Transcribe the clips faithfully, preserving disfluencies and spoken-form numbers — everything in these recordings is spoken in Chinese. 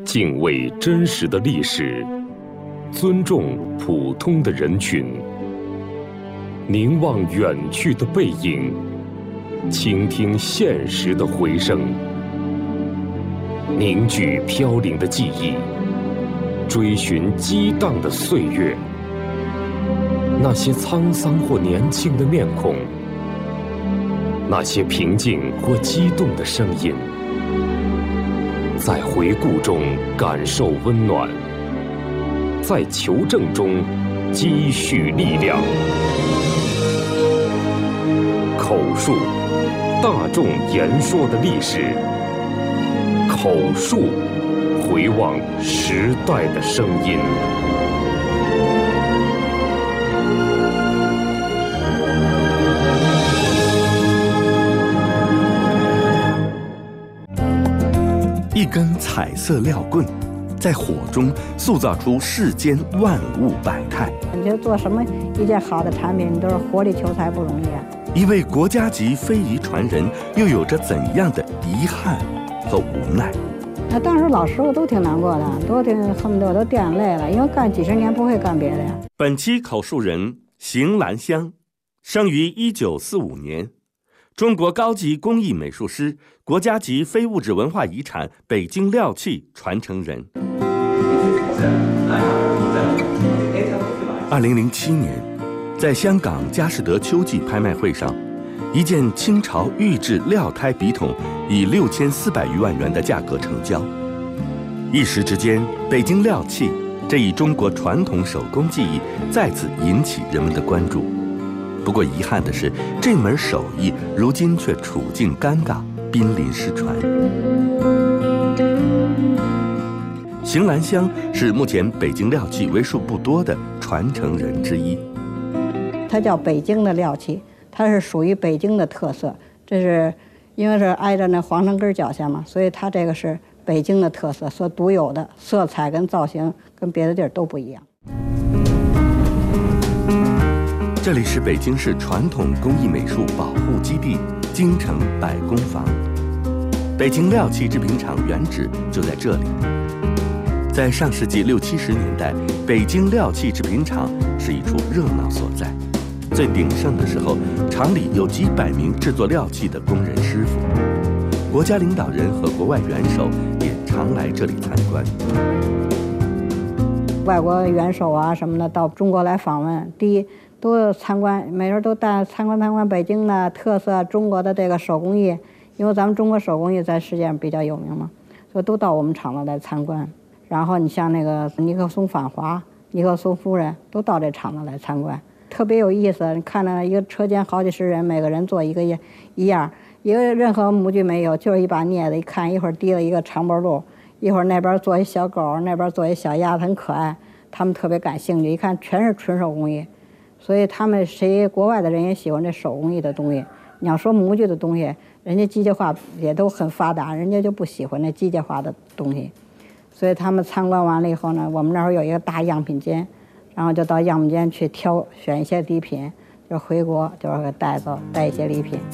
敬畏真实的历史，尊重普通的人群，凝望远去的背影，倾听现实的回声，凝聚飘零的记忆，追寻激荡的岁月。那些沧桑或年轻的面孔，那些平静或激动的声音，在回顾中感受温暖，在求证中积蓄力量。口述，大众言说的历史；口述，回望时代的声音。 一根彩色料棍，在火中塑造出世间万物百态。 你就做什么一件好的产品，你都是活力求财不容易啊。 一位国家级非遗传人，又有着怎样的遗憾和无奈？ 那当时老师傅都挺难过的，都挺恨不得都掉眼泪了，因为干几十年不会干别的呀。 本期口述人邢兰香，生于一九四五年，中国高级工艺美术师，国家级非物质文化遗产北京料器传承人。二零零七年，在香港佳士得秋季拍卖会上，一件清朝御制料胎笔筒以六千四百余万元的价格成交。一时之间，北京料器这一中国传统手工技艺再次引起人们的关注。不过遗憾的是，这门手艺如今却处境尴尬，濒临失传。邢兰香是目前北京料器为数不多的传承人之一。 它叫北京的料器，它是属于北京的特色。这是因为是挨着那皇城根脚下嘛，所以它这个是北京的特色，所独有的色彩跟造型跟别的地儿都不一样。 这里是北京市传统工艺美术保护基地京城百工坊，北京料器制品厂原址就在这里。在上世纪六七十年代，北京料器制品厂是一处热闹所在。最鼎盛的时候，厂里有几百名制作料器的工人师傅，国家领导人和国外元首也常来这里参观。 外国元首啊什么的到中国来访问，第一都参观，每人都带参观参观北京的特色，中国的这个手工艺，因为咱们中国手工艺在世界上比较有名嘛，所以都到我们厂子来参观。然后你像那个尼克松访华、尼克松夫人都到这厂子来参观，特别有意思。你看到一个车间好几十人，每个人做一个一样，一个任何模具没有，就是一把镊子。一看一会儿提了一个长脖鹿，一会儿那边做一小狗，那边做一小鸭子，很可爱。他们特别感兴趣，一看全是纯手工艺，所以他们谁国外的人也喜欢这手工艺的东西。你要说模具的东西，人家机械化也都很发达，人家就不喜欢那机械化的东西。所以他们参观完了以后呢，我们那儿有一个大样品间，然后就到样品间去挑选一些礼品，就回国就是给带走带一些礼品。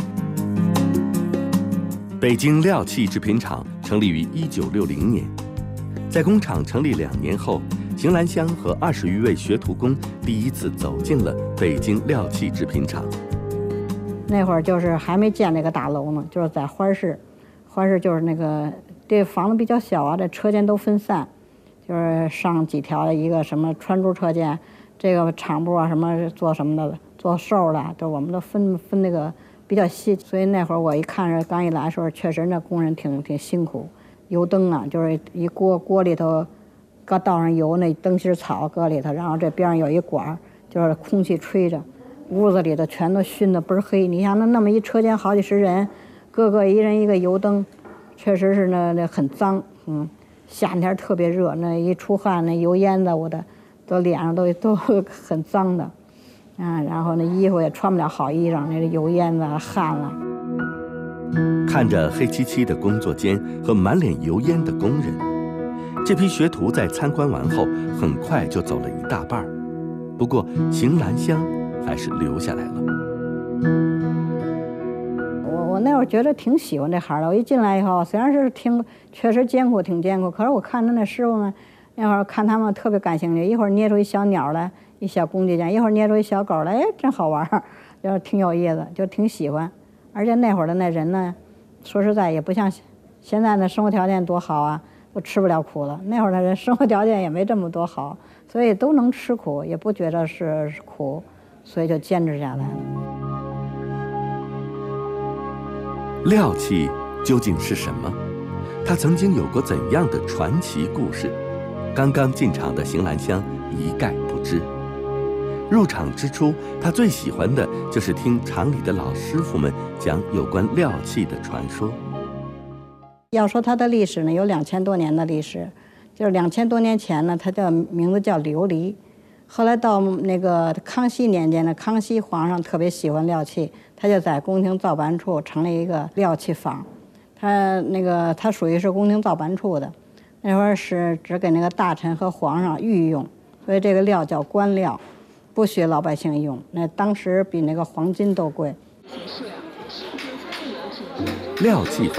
北京料器制品厂成立于一九六零年，在工厂成立两年后，邢兰香和二十余位学徒工第一次走进了北京料器制品厂。 那会儿就是还没建这个大楼呢，就是在花市，花市就是那个这房子比较小啊，这车间都分散，就是上几条一个什么穿珠车间，这个厂部啊什么做什么的，做寿的，就我们都分分那个比较细。所以那会儿我一看着刚一来的时候，确实那工人挺挺辛苦。油灯啊，就是一锅锅里头刚倒上油，那灯芯草搁里头，然后这边上有一管，就是空气吹着，屋子里头全都熏得倍儿黑。你想那那么一车间好几十人，个个一人一个油灯，确实是那那很脏。嗯，夏天特别热，那一出汗那油烟子我的都脸上都都很脏的。啊，然后那衣服也穿不了好衣裳，那油烟子汗了。 看着黑漆漆的工作间和满脸油烟的工人，这批学徒在参观完后很快就走了一大半。不过邢兰香还是留下来了。 我我那会儿觉得挺喜欢这行的。我一进来以后，虽然是挺确实艰苦，挺艰苦，可是我看着那师傅们，那会儿看他们特别感兴趣，一会儿捏出一小鸟来，一小公鸡蛋，一会儿捏出一小狗来，哎，真好玩儿，就是挺有意思，就挺喜欢。而且那会儿的那人呢，说实在也不像现在的生活条件多好啊，都吃不了苦了。那会儿的人生活条件也没这么多好，所以都能吃苦，也不觉得是苦，所以就坚持下来了。 料器究竟是什么？它曾经有过怎样的传奇故事？刚刚进场的邢兰香一概不知。入场之初，他最喜欢的就是听厂里的老师傅们讲有关料器的传说。 要说它的历史呢，有两千多年的历史，就是两千多年前呢，它叫名字叫琉璃。后来到那个康熙年间呢，康熙皇上特别喜欢料器，他就在宫廷造办处成立一个料器坊。他那个他属于是宫廷造办处的，那会儿是只给那个大臣和皇上御用，所以这个料叫官料，不许老百姓用。那当时比那个黄金都贵。 料器坊